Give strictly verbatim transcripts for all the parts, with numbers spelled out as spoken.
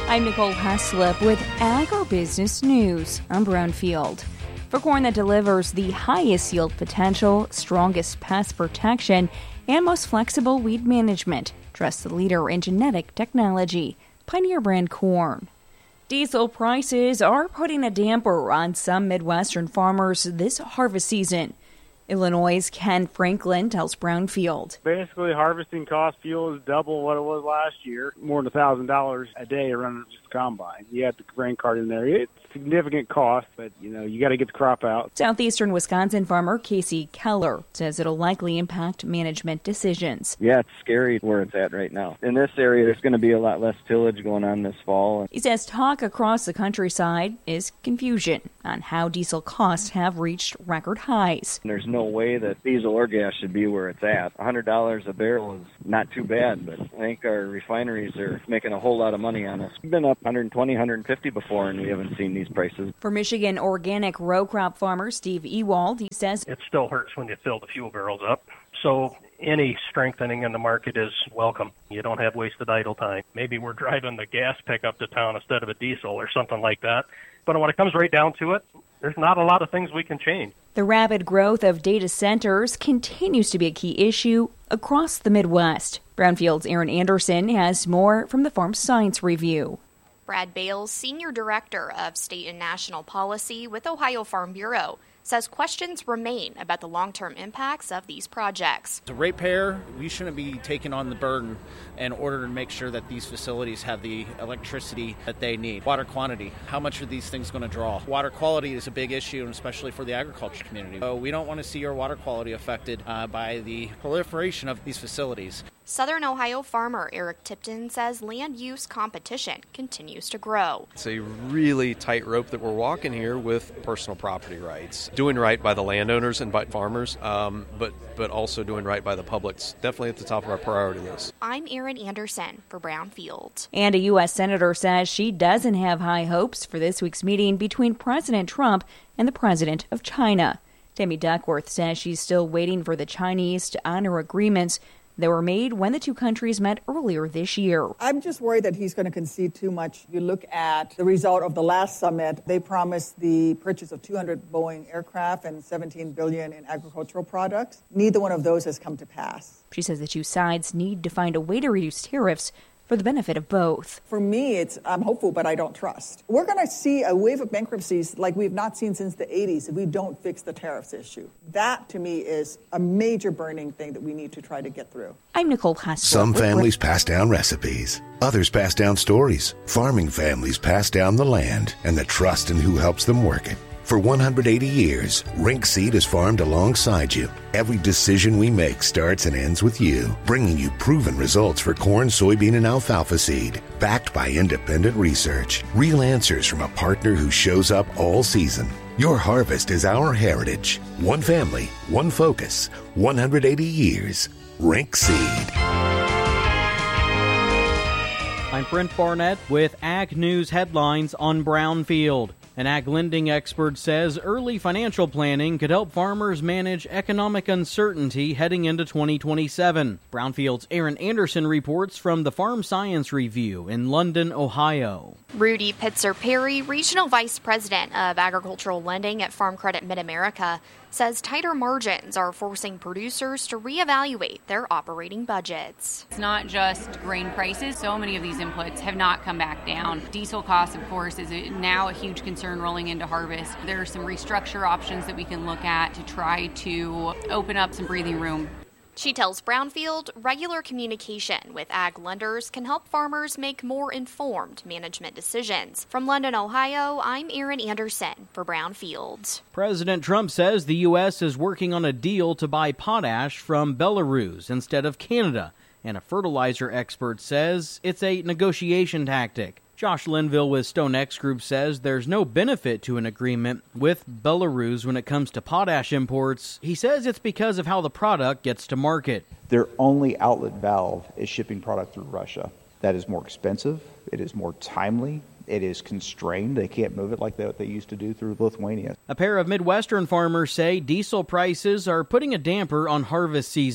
I'm Nicole Heslip with Agribusiness News. I'm Brownfield. For corn that delivers the highest yield potential, strongest pest protection, and most flexible weed management, trust the leader in genetic technology, Pioneer Brand Corn. Diesel prices are putting a damper on some Midwestern farmers this harvest season. Illinois' Ken Franklin tells Brownfield. Basically, harvesting cost fuel is double what it was last year. More than one thousand dollars a day running just combine. You have the grain cart in there. It's significant cost, but, you know, you got to get the crop out. Southeastern Wisconsin farmer Casey Keller says it'll likely impact management decisions. Yeah, it's scary where it's at right now. In this area, there's going to be a lot less tillage going on this fall. He says talk across the countryside is confusion on how diesel costs have reached record highs. There's no way that diesel or gas should be where it's at. one hundred dollars a barrel is not too bad, but I think our refineries are making a whole lot of money on us. We've been up one hundred twenty, one hundred fifty before, and we haven't seen these prices. For Michigan organic row crop farmer Steve Ewald, he says it still hurts when you fill the fuel barrels up. So any strengthening in the market is welcome. You don't have wasted idle time. Maybe we're driving the gas pickup to town instead of a diesel or something like that. But when it comes right down to it, there's not a lot of things we can change. The rapid growth of data centers continues to be a key issue across the Midwest. Brownfield's Aaron Anderson has more from the Farm Science Review. Brad Bales, Senior Director of State and National Policy with Ohio Farm Bureau, says questions remain about the long-term impacts of these projects. As a ratepayer, we shouldn't be taking on the burden in order to make sure that these facilities have the electricity that they need. Water quantity, how much are these things going to draw? Water quality is a big issue, and especially for the agriculture community. So we don't want to see our water quality affected uh, by the proliferation of these facilities. Southern Ohio farmer Eric Tipton says land use competition continues to grow. It's a really tight rope that we're walking here with personal property rights. Doing right by the landowners and by farmers, um, but, but also doing right by the public. It's definitely at the top of our priority list. I'm Erin Anderson for Brownfield. And a U S senator says she doesn't have high hopes for this week's meeting between President Trump and the president of China. Tammy Duckworth says she's still waiting for the Chinese to honor agreements that were made when the two countries met earlier this year. I'm just worried that he's going to concede too much. You look at the result of the last summit. They promised the purchase of two hundred Boeing aircraft and seventeen billion dollars in agricultural products. Neither one of those has come to pass. She says the two sides need to find a way to reduce tariffs for the benefit of both. For me, it's I'm hopeful, but I don't trust. We're going to see a wave of bankruptcies like we've not seen since the eighties if we don't fix the tariffs issue. That, to me, is a major burning thing that we need to try to get through. I'm Nicole Hassler. Some families pass down recipes. Others pass down stories. Farming families pass down the land and the trust in who helps them work it. For one hundred eighty years, Rink Seed has farmed alongside you. Every decision we make starts and ends with you, bringing you proven results for corn, soybean, and alfalfa seed, backed by independent research. Real answers from a partner who shows up all season. Your harvest is our heritage. One family, one focus, one hundred eighty years. Rink Seed. I'm Brent Barnett with Ag News headlines on Brownfield. An ag lending expert says early financial planning could help farmers manage economic uncertainty heading into twenty twenty-seven. Brownfield's Aaron Anderson reports from the Farm Science Review in London, Ohio. Rudy Pitzer-Perry, Regional Vice President of Agricultural Lending at Farm Credit Mid-America, says tighter margins are forcing producers to reevaluate their operating budgets. It's not just grain prices. So many of these inputs have not come back down. Diesel costs, of course, is now a huge concern rolling into harvest. There are some restructure options that we can look at to try to open up some breathing room. She tells Brownfield regular communication with ag lenders can help farmers make more informed management decisions. From London, Ohio, I'm Erin Anderson for Brownfield. President Trump says the U S is working on a deal to buy potash from Belarus instead of Canada, and a fertilizer expert says it's a negotiation tactic. Josh Linville with StoneX Group says there's no benefit to an agreement with Belarus when it comes to potash imports. He says it's because of how the product gets to market. Their only outlet valve is shipping product through Russia. That is more expensive. It is more timely. It is constrained. They can't move it like they, they used to do through Lithuania. A pair of Midwestern farmers say diesel prices are putting a damper on harvest season.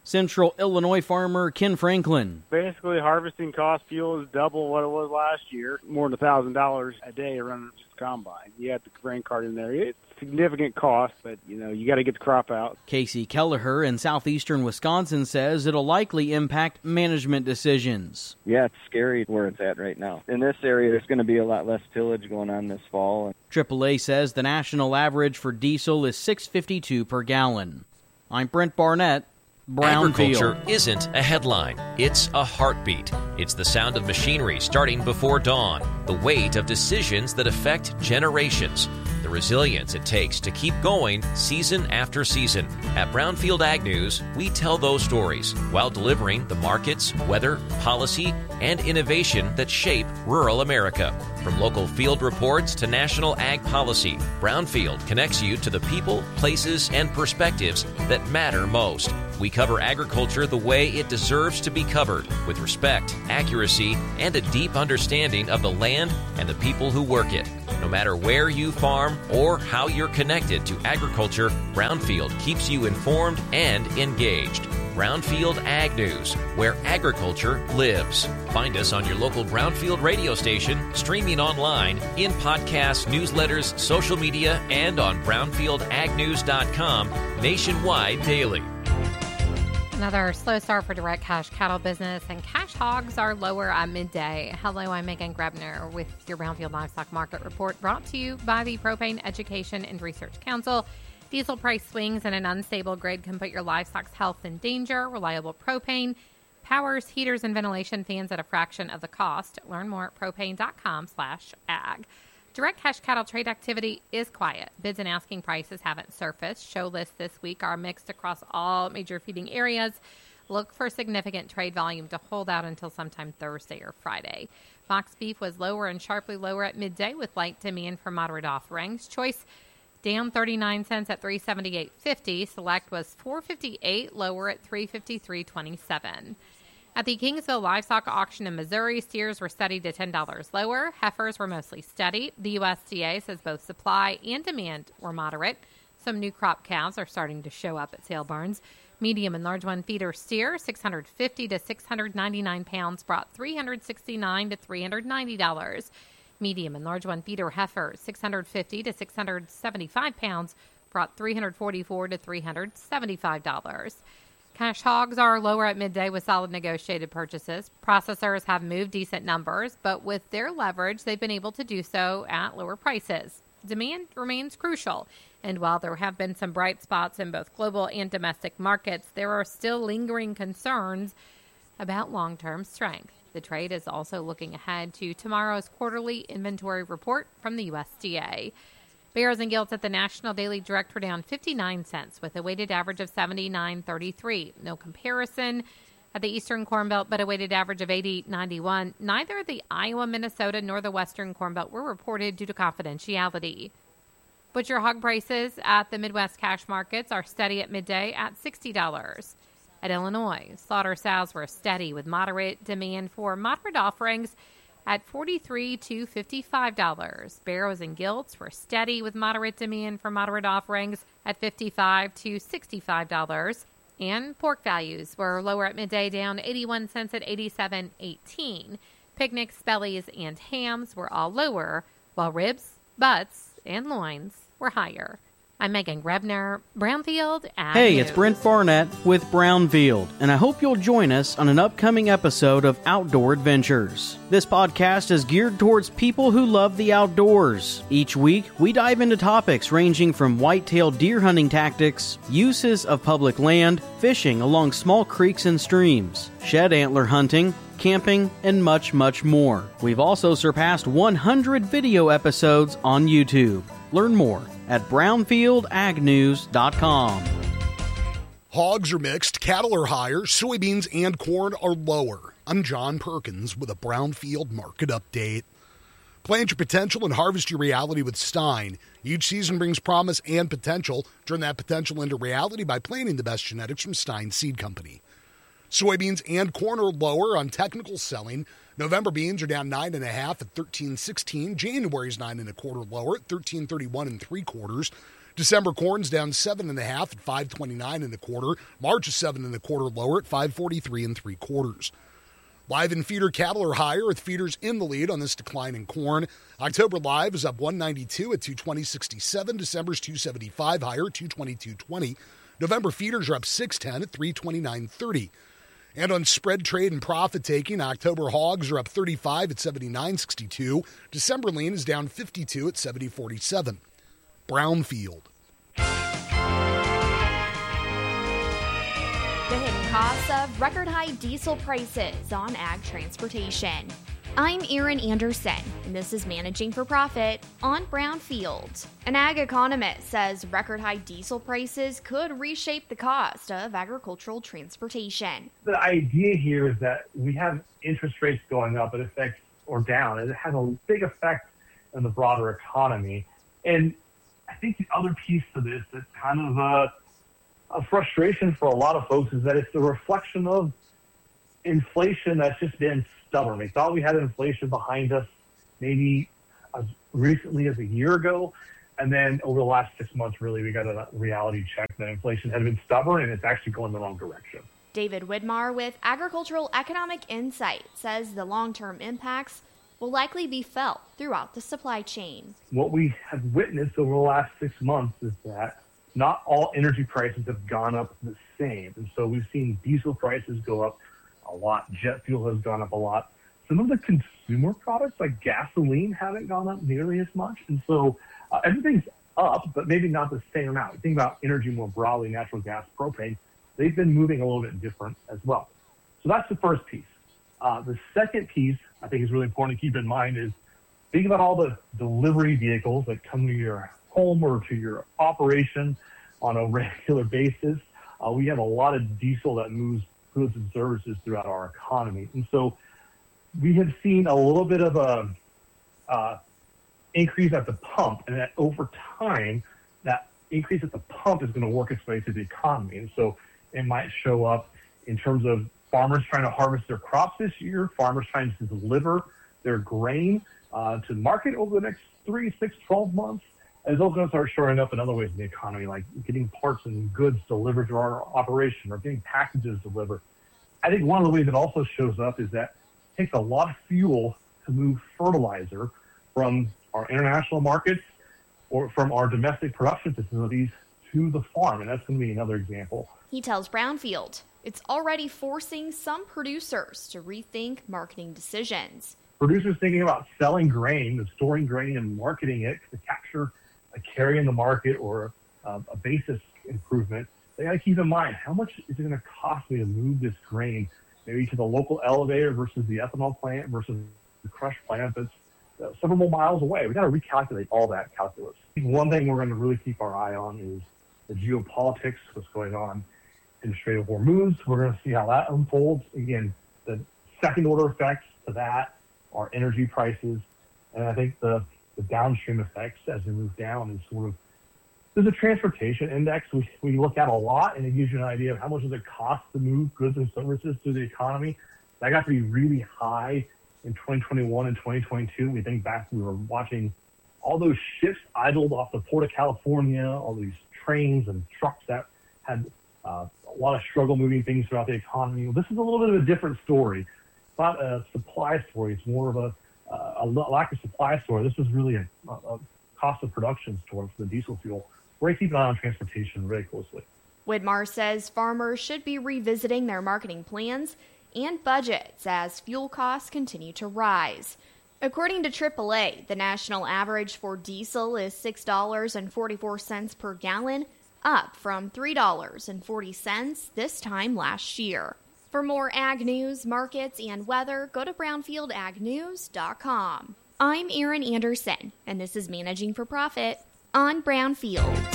Central Illinois farmer Ken Franklin. Basically, harvesting cost fuel is double what it was last year, more than one thousand dollars a day running just the combine. You have the grain cart in there. It's significant cost, but, you know, you got to get the crop out. Casey Kelleher in southeastern Wisconsin says it'll likely impact management decisions. Yeah, it's scary where it's at right now. In this area, there's going to be a lot less tillage going on this fall. triple A says the national average for diesel is six fifty-two per gallon. I'm Brent Barnett. Agriculture isn't a headline. It's a heartbeat. It's the sound of machinery starting before dawn, the weight of decisions that affect generations, the resilience it takes to keep going season after season. At Brownfield Ag News, we tell those stories while delivering the markets, weather, policy, and innovation that shape rural America. From local field reports to national ag policy, Brownfield connects you to the people, places, and perspectives that matter most. We cover agriculture the way it deserves to be covered, with respect, accuracy, and a deep understanding of the land and the people who work it. No matter where you farm or how you're connected to agriculture, Brownfield keeps you informed and engaged. Brownfield Ag News, where agriculture lives. Find us on your local Brownfield radio station, streaming online, in podcasts, newsletters, social media, and on brownfield ag news dot com nationwide daily. Another slow start for direct cash cattle business, and cash hogs are lower at midday. Hello, I'm Megan Grebner with your Brownfield Livestock Market Report, brought to you by the Propane Education and Research Council. Diesel price swings and an unstable grid can put your livestock's health in danger. Reliable propane powers heaters and ventilation fans at a fraction of the cost. Learn more at propane.com slash ag. Direct cash cattle trade activity is quiet. Bids and asking prices haven't surfaced. Show lists this week are mixed across all major feeding areas. Look for significant trade volume to hold out until sometime Thursday or Friday. Box beef was lower and sharply lower at midday with light demand for moderate offerings. Choice down thirty-nine cents at three seventy-eight fifty. Select was four fifty-eight, lower at three fifty-three twenty-seven. At the Kingsville Livestock Auction in Missouri, steers were steady to ten dollars lower. Heifers were mostly steady. The U S D A says both supply and demand were moderate. Some new crop calves are starting to show up at sale barns. Medium and large one feeder steer, six hundred fifty to six hundred ninety-nine pounds, brought three hundred sixty-nine to three hundred ninety dollars. Medium and large one feeder heifer, six hundred fifty to six hundred seventy-five pounds, brought three hundred forty-four to three hundred seventy-five dollars. Cash hogs are lower at midday with solid negotiated purchases. Processors have moved decent numbers, but with their leverage, they've been able to do so at lower prices. Demand remains crucial, and while there have been some bright spots in both global and domestic markets, there are still lingering concerns about long-term strength. The trade is also looking ahead to tomorrow's quarterly inventory report from the U S D A. Bears and gilts at the National Daily Direct were down fifty-nine cents with a weighted average of seventy-nine thirty-three. No comparison at the Eastern Corn Belt, but a weighted average of eighty ninety-one. Neither the Iowa, Minnesota, nor the Western Corn Belt were reported due to confidentiality. Butcher hog prices at the Midwest cash markets are steady at midday at sixty dollars. At Illinois, slaughter sows were steady with moderate demand for moderate offerings at forty-three to fifty-five dollars. Barrows and gilts were steady with moderate demand for moderate offerings at fifty-five to sixty-five dollars. And pork values were lower at midday, down eighty-one cents at eighty-seven eighteen. Picnics, bellies, and hams were all lower, while ribs, butts, and loins were higher. I'm Megan Grebner, Brownfield Ag Hey, News. it's Brent Barnett with Brownfield, and I hope you'll join us on an upcoming episode of Outdoor Adventures. This podcast is geared towards people who love the outdoors. Each week, we dive into topics ranging from white-tailed deer hunting tactics, uses of public land, fishing along small creeks and streams, shed antler hunting, camping, and much, much more. We've also surpassed one hundred video episodes on YouTube. Learn more at brownfield ag news dot com. Hogs are mixed, cattle are higher, soybeans and corn are lower. I'm John Perkins with a Brownfield Market Update. Plant your potential and harvest your reality with Stein. Each season brings promise and potential. Turn that potential into reality by planting the best genetics from Stein Seed Company. Soybeans and corn are lower on technical selling. November beans are down nine and a half at thirteen sixteen. January's nine and a quarter lower at thirteen thirty-one and three quarters. December corn's down seven and a half at five twenty-nine and a quarter. March is seven and a quarter lower at five forty-three and three quarters. Live and feeder cattle are higher, with feeders in the lead on this decline in corn. October live is up one ninety-two at two twenty sixty-seven. December's two seventy-five higher at two twenty-two twenty. November feeders are up six ten at three twenty-nine thirty. And on spread trade and profit taking, October hogs are up thirty-five at seventy-nine sixty-two. December lean is down fifty-two at seventy forty-seven. Brownfield. The hidden costs of record-high diesel prices on ag transportation. I'm Erin Anderson, and this is Managing for Profit on Brownfield. An ag economist says record-high diesel prices could reshape the cost of agricultural transportation. The idea here is that we have interest rates going up, it affects or down, and it has a big effect on the broader economy. And I think the other piece to this that's kind of a A frustration for a lot of folks is that it's a reflection of inflation that's just been stubborn. We thought we had inflation behind us maybe as recently as a year ago, and then over the last six months, really, we got a reality check that inflation had been stubborn and it's actually going the wrong direction. David Widmar with Agricultural Economic Insight says the long-term impacts will likely be felt throughout the supply chain. What we have witnessed over the last six months is that not all energy prices have gone up the same. And so we've seen diesel prices go up a lot. Jet fuel has gone up a lot. Some of the consumer products like gasoline haven't gone up nearly as much. And so uh, everything's up, but maybe not the same amount. Think about energy more broadly, natural gas, propane. They've been moving a little bit different as well. So that's the first piece. Uh, the second piece I think is really important to keep in mind is think about all the delivery vehicles that come to your home or to your operation on a regular basis. Uh, we have a lot of diesel that moves goods and services throughout our economy. And so we have seen a little bit of a uh, increase at the pump, and that over time, that increase at the pump is going to work its way through the economy. And so it might show up in terms of farmers trying to harvest their crops this year, farmers trying to deliver their grain uh, to market over the next three, six, twelve months. It's also going to start showing up in other ways in the economy, like getting parts and goods delivered to our operation or getting packages delivered. I think one of the ways it also shows up is that it takes a lot of fuel to move fertilizer from our international markets or from our domestic production facilities to the farm, and that's going to be another example. He tells Brownfield it's already forcing some producers to rethink marketing decisions. Producers thinking about selling grain, of storing grain and marketing it to capture a carry in the market or uh, a basis improvement, they got to keep in mind, how much is it going to cost me to move this grain maybe to the local elevator versus the ethanol plant versus the crush plant that's uh, several more miles away? We got to recalculate all that calculus. One thing we're going to really keep our eye on is the geopolitics, what's going on in the Strait of Hormuz. We're going to see how that unfolds. Again, the second order effects to that are energy prices, and I think the the downstream effects as we move down is sort of, there's a transportation index we, we look at a lot, and it gives you an idea of how much does it cost to move goods and services through the economy. That got to be really high in twenty twenty-one and twenty twenty-two. We think back, we were watching all those ships idled off the Port of California, all these trains and trucks that had uh, a lot of struggle moving things throughout the economy. Well, this is a little bit of a different story. It's not a supply story. It's more of a Uh, a lack of supply story. This is really a, a cost of production story for the diesel fuel. We're going to keep an eye on transportation very closely. Widmar says farmers should be revisiting their marketing plans and budgets as fuel costs continue to rise. According to triple A, the national average for diesel is six dollars and forty-four cents per gallon, up from three dollars and forty cents this time last year. For more ag news, markets, and weather, go to brownfield ag news dot com. I'm Erin Anderson, and this is Managing for Profit on Brownfield.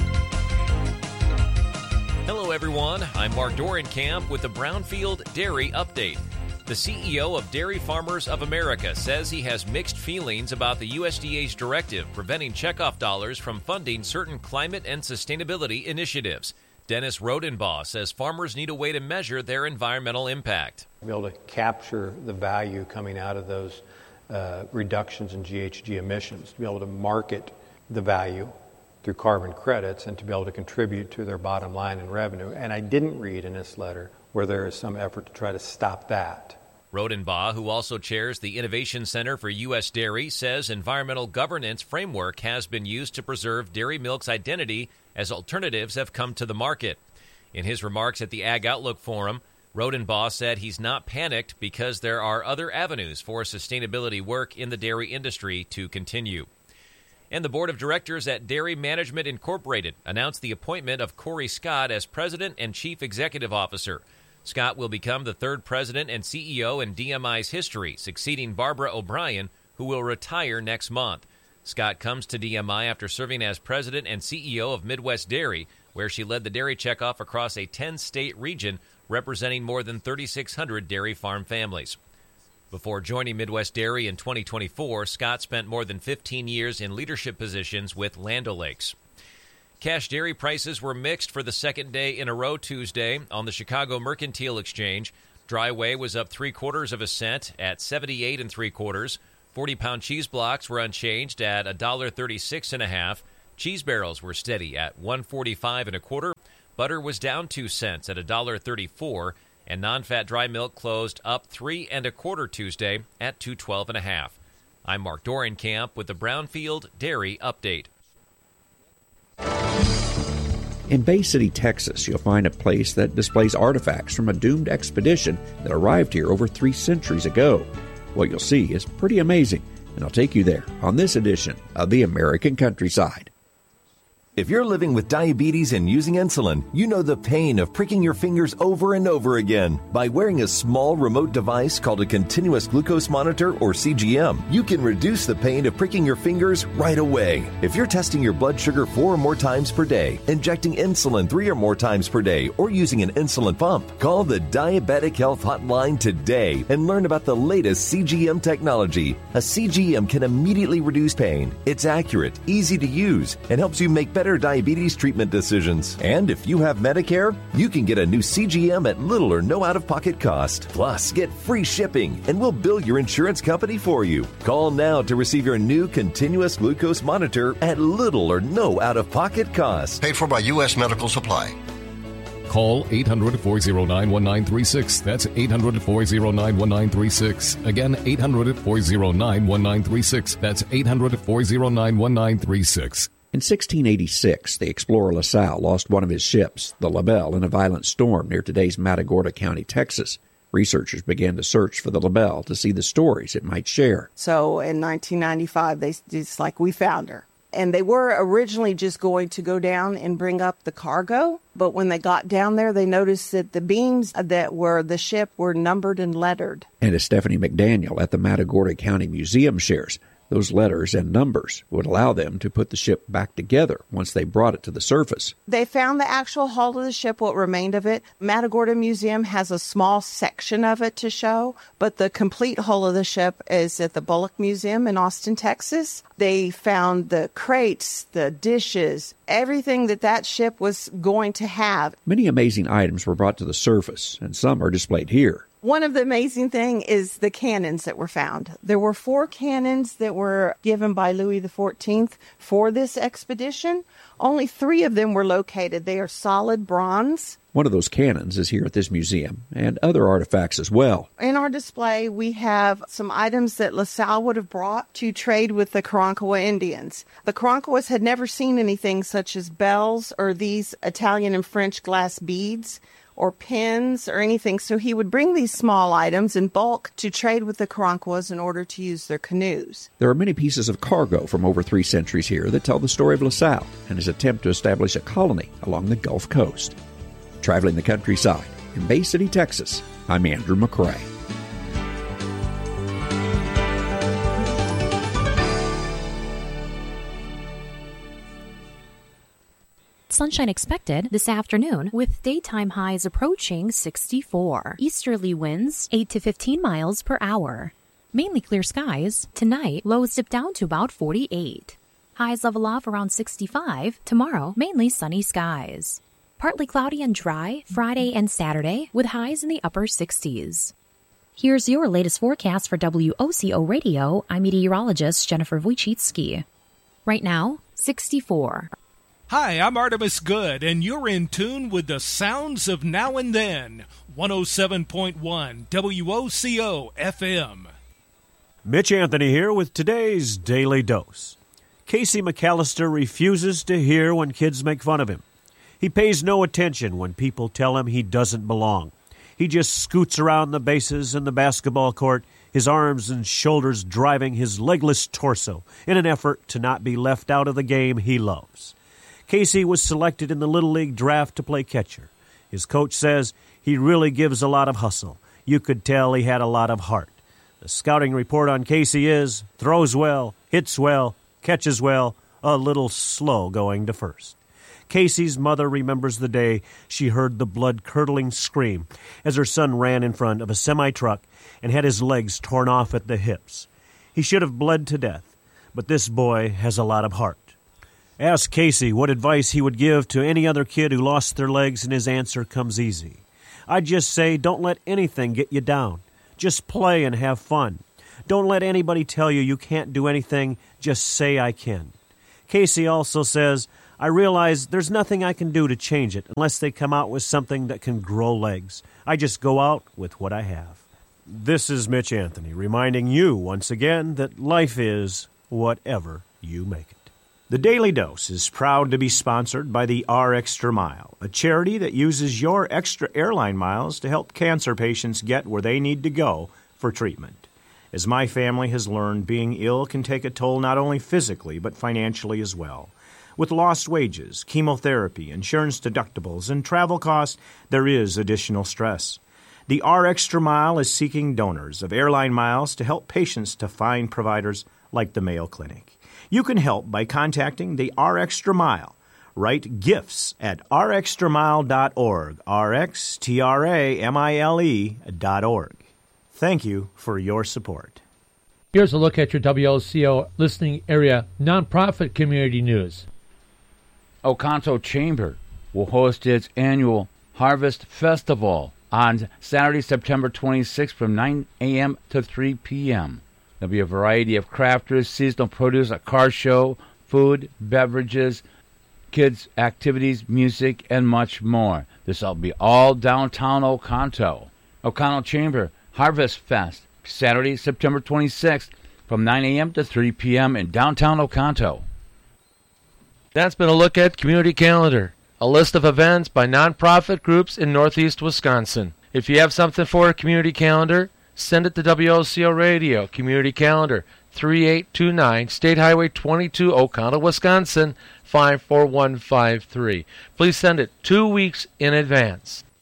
Hello, everyone. I'm Mark Dorenkamp with the Brownfield Dairy Update. The C E O of Dairy Farmers of America says he has mixed feelings about the U S D A's directive preventing checkoff dollars from funding certain climate and sustainability initiatives. Dennis Rodenbaugh says farmers need a way to measure their environmental impact. Be able to capture the value coming out of those uh, reductions in G H G emissions, to be able to market the value through carbon credits and to be able to contribute to their bottom line and revenue. And I didn't read in this letter where there is some effort to try to stop that. Rodenbaugh, who also chairs the Innovation Center for U S Dairy, says environmental governance framework has been used to preserve dairy milk's identity as alternatives have come to the market. In his remarks at the Ag Outlook Forum, Rodenbaugh said he's not panicked because there are other avenues for sustainability work in the dairy industry to continue. And the board of directors at Dairy Management Incorporated announced the appointment of Corey Scott as president and chief executive officer. Scott will become the third president and C E O in D M I's history, succeeding Barbara O'Brien, who will retire next month. Scott comes to D M I after serving as president and C E O of Midwest Dairy, where she led the dairy checkoff across a ten-state region representing more than thirty-six hundred dairy farm families. Before joining Midwest Dairy in twenty twenty-four, Scott spent more than fifteen years in leadership positions with Land O'Lakes. Cash dairy prices were mixed for the second day in a row Tuesday on the Chicago Mercantile Exchange. Dry whey was up three quarters of a cent at seventy-eight and three quarters. forty-pound cheese blocks were unchanged at one dollar thirty-six and a half. Cheese barrels were steady at one forty-five and a quarter. Butter was down two cents at one dollar thirty-four, and non-fat dry milk closed up three and a quarter Tuesday at two twelve and a half. I'm Mark Dorenkamp with the Brownfield Dairy Update. In Bay City, Texas, you'll find a place that displays artifacts from a doomed expedition that arrived here over three centuries ago. What you'll see is pretty amazing, and I'll take you there on this edition of the American Countryside. If you're living with diabetes and using insulin, you know the pain of pricking your fingers over and over again. By wearing a small remote device called a continuous glucose monitor, or C G M, you can reduce the pain of pricking your fingers right away. If you're testing your blood sugar four or more times per day, injecting insulin three or more times per day, or using an insulin pump, call the Diabetic Health Hotline today and learn about the latest C G M technology. A C G M can immediately reduce pain. It's accurate, easy to use, and helps you make better diabetes treatment decisions. And if you have Medicare, you can get a new C G M at little or no out-of-pocket cost. Plus, get free shipping, and we'll bill your insurance company for you. Call now to receive your new continuous glucose monitor at little or no out-of-pocket cost. Paid for by U S Medical Supply. Call eight hundred, four oh nine, one nine three six. That's eight hundred, four oh nine, one nine three six. Again, eight hundred, four oh nine, one nine three six. That's eight hundred, four oh nine, one nine three six. In sixteen eighty-six, the explorer LaSalle lost one of his ships, the LaBelle, in a violent storm near today's Matagorda County, Texas. Researchers began to search for the LaBelle to see the stories it might share. So in nineteen ninety-five, they it's like we found her. And they were originally just going to go down and bring up the cargo. But when they got down there, they noticed that the beams that were the ship were numbered and lettered. And as Stephanie McDaniel at the Matagorda County Museum shares, those letters and numbers would allow them to put the ship back together once they brought it to the surface. They found the actual hull of the ship, what remained of it. Matagorda Museum has a small section of it to show, but the complete hull of the ship is at the Bullock Museum in Austin, Texas. They found the crates, the dishes, everything that that ship was going to have. Many amazing items were brought to the surface, and some are displayed here. One of the amazing things is the cannons that were found. There were four cannons that were given by Louis the fourteenth for this expedition. Only three of them were located. They are solid bronze. One of those cannons is here at this museum, and other artifacts as well. In our display, we have some items that LaSalle would have brought to trade with the Karankawa Indians. The Karankawas had never seen anything such as bells or these Italian and French glass beads or pins or anything, so he would bring these small items in bulk to trade with the Karankawas in order to use their canoes. There are many pieces of cargo from over three centuries here that tell the story of LaSalle and his attempt to establish a colony along the Gulf Coast. Traveling the countryside in Bay City, Texas, I'm Andrew McCrae. Sunshine expected this afternoon with daytime highs approaching sixty-four. Easterly winds eight to fifteen miles per hour. Mainly clear skies. Tonight, lows dip down to about forty-eight. Highs level off around sixty-five. Tomorrow, mainly sunny skies. Partly cloudy and dry Friday and Saturday with highs in the upper sixties. Here's your latest forecast for W O C O Radio. I'm meteorologist Jennifer Wojcicki. Right now, sixty-four. Hi, I'm Artemis Good, and you're in tune with the sounds of Now and Then, one oh seven point one W O C O F M. Mitch Anthony here with today's Daily Dose. Casey McAllister refuses to hear when kids make fun of him. He pays no attention when people tell him he doesn't belong. He just scoots around the bases and the basketball court, his arms and shoulders driving his legless torso in an effort to not be left out of the game he loves. Casey was selected in the Little League draft to play catcher. His coach says he really gives a lot of hustle. You could tell he had a lot of heart. The scouting report on Casey is throws well, hits well, catches well, a little slow going to first. Casey's mother remembers the day she heard the blood-curdling scream as her son ran in front of a semi-truck and had his legs torn off at the hips. He should have bled to death, but this boy has a lot of heart. Ask Casey what advice he would give to any other kid who lost their legs, and his answer comes easy. I'd just say don't let anything get you down. Just play and have fun. Don't let anybody tell you you can't do anything. Just say I can. Casey also says, I realize there's nothing I can do to change it unless they come out with something that can grow legs. I just go out with what I have. This is Mitch Anthony reminding you once again that life is whatever you make it. The Daily Dose is proud to be sponsored by the R Extra Mile, a charity that uses your extra airline miles to help cancer patients get where they need to go for treatment. As my family has learned, being ill can take a toll not only physically but financially as well. With lost wages, chemotherapy, insurance deductibles, and travel costs, there is additional stress. The R Extra Mile is seeking donors of airline miles to help patients to find providers like the Mayo Clinic. You can help by contacting the R Extra Mile. Write gifts at r extra mile dot org, R X T R A M I L E dot org. Thank you for your support. Here's a look at your W L C O listening area nonprofit community news. Oconto Chamber will host its annual Harvest Festival on Saturday, September twenty-sixth from nine a.m. to three p.m. There'll be a variety of crafters, seasonal produce, a car show, food, beverages, kids' activities, music, and much more. This will be all downtown Oconto. Oconto Chamber Harvest Fest, Saturday, September twenty-sixth from nine a.m. to three p.m. in downtown Oconto. That's been a look at Community Calendar, a list of events by nonprofit groups in Northeast Wisconsin. If you have something for a Community Calendar, send it to W O C O Radio, Community Calendar, three eight two nine, State Highway twenty-two, Oconto, Wisconsin, five four one five three. Please send it two weeks in advance.